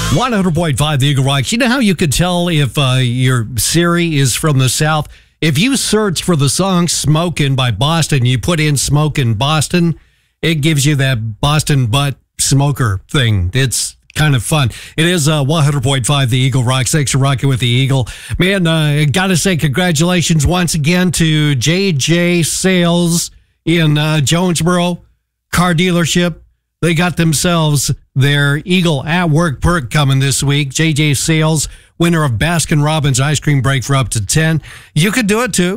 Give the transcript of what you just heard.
100.5 The Eagle Rocks. You know how you could tell if your Siri is from the South? If you search for the song Smokin' by Boston, you put in Smokin' Boston, it gives you that Boston butt smoker thing. It's kind of fun. It is 100.5 The Eagle Rocks. Thanks for rocking with the Eagle. Man, I got to say congratulations once again to JJ Sales in Jonesboro car dealership. They got themselves their Eagle at Work perk coming this week. JJ Sales, winner of Baskin-Robbins ice cream break for up to 10. You could do it too.